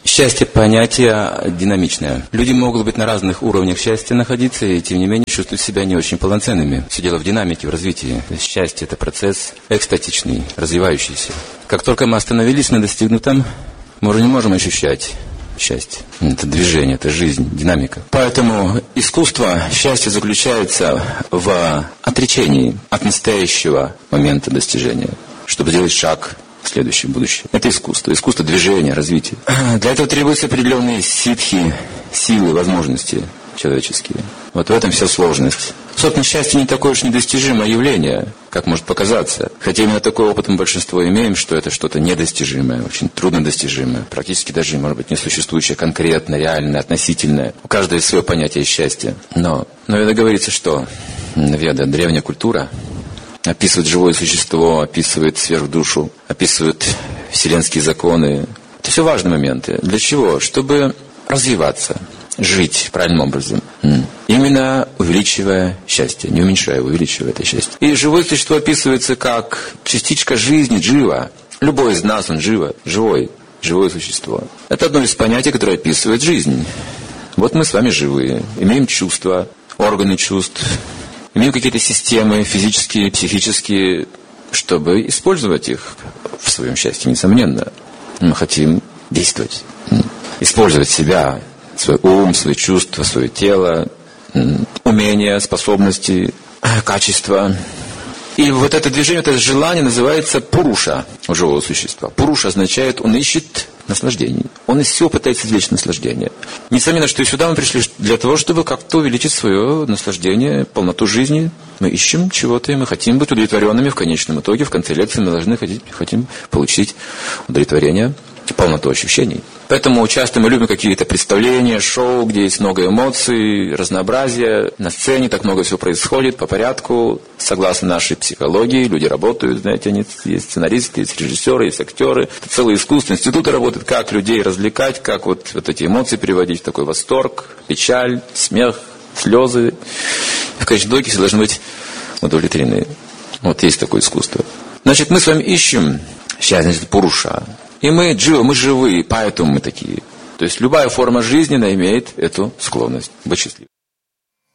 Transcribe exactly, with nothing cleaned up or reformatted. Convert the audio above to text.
Счастье – понятие динамичное. Люди могут быть на разных уровнях счастья находиться, и тем не менее чувствуют себя не очень полноценными. Все дело в динамике, в развитии. То есть счастье – это процесс экстатичный, развивающийся. Как только мы остановились на достигнутом, мы уже не можем ощущать счастье. Это движение, это жизнь, динамика. Поэтому искусство счастья заключается в отречении от настоящего момента достижения, чтобы сделать шаг в следующее будущее. Это искусство. Искусство движения, развития. Для этого требуются определенные ситхи, силы, возможности человеческие. Вот в этом вся сложность. Собственно, счастье не такое уж недостижимое явление, как может показаться. Хотя именно такой опыт мы большинство имеем, что это что-то недостижимое, очень труднодостижимое, практически даже, может быть, несуществующее, конкретно, реальное, относительное. У каждого есть свое понятие счастья. Но, но это говорится, что Веда, древняя культура, описывает живое существо, описывает сверхдушу, описывает вселенские законы. Это все важные моменты. Для чего? Чтобы развиваться, жить правильным образом. Именно увеличивая счастье, не уменьшая его, увеличивая это счастье. И живое существо описывается как частичка жизни, джива. Любой из нас, он живо, живой, живое существо. Это одно из понятий, которое описывает жизнь. Вот мы с вами живые, имеем чувства, органы чувств, имеем какие-то системы физические, психические, чтобы использовать их в своем счастье, несомненно. Мы хотим действовать, использовать себя, свой ум, свои чувства, свое тело, умения, способности, качества. И вот это движение, это желание называется пуруша у живого существа. Пуруша означает, он ищет наслаждений. Он из всего пытается извлечь наслаждение. Несомненно, что и сюда мы пришли для того, чтобы как-то увеличить свое наслаждение, полноту жизни. Мы ищем чего-то, и мы хотим быть удовлетворенными в конечном итоге. В конце лекции мы должны хотеть, хотим получить удовлетворение, полноту ощущений. Поэтому часто мы любим какие-то представления, шоу, где есть много эмоций, разнообразия. На сцене так много всего происходит по порядку. Согласно нашей психологии, люди работают, знаете, они, есть сценаристы, есть режиссеры, есть актеры. Это целое искусство, институты работают, как людей развлекать, как вот, вот эти эмоции приводить в такой восторг, печаль, смех, слезы. В конечном итоге все должны быть удовлетворены. Вот есть такое искусство. Значит, мы с вами ищем счастье, значит, пуруша. И мы джива, мы живые, поэтому мы такие. То есть любая форма жизни, она имеет эту склонность быть счастливой.